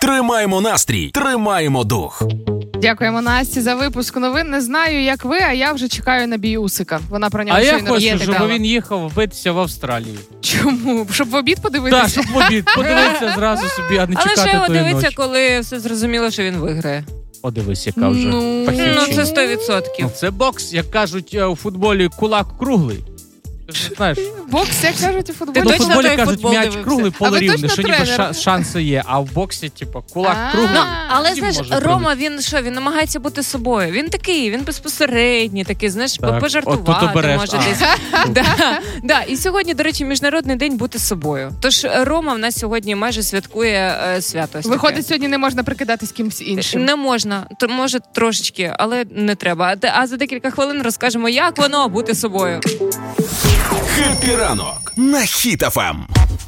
Тримаємо настрій, тримаємо дух. Дякуємо Насті за випуск новин. Не знаю, як ви, а я вже чекаю на бій Усика. Вона про нього щойно А я хочу, щоб він їхав битися в Австралії. Чому? Щоб в обід подивитися? Так, щоб в обід подивитися зразу собі, а не чекати тої ночі. Але ще його дивиться, коли все зрозуміло, що він виграє. Подивись, яка вже пахівчиня. Ну, це 100%. Це бокс, як кажуть у футболі, кулак круглий. Знаєш, бокс, як кажуть у футболі. у футболі кажуть, м'яч круглий, полурівний, що ніби тренер? шанси є, а в боксі, типу, кулак круглий. Ну, але, знаєш, Рома, він намагається бути собою. Він такий, він безпосередній, такий, знаєш, пожартувати може десь. І сьогодні, до речі, Міжнародний день бути собою. Тож Рома в нас сьогодні майже святкує свято. Виходить, сьогодні не можна прикидатись кимсь іншим. Не можна, може трошечки, але не треба. А за декілька хвилин розкажемо, як воно бути собою. Хеппі ранок на Хіт FM.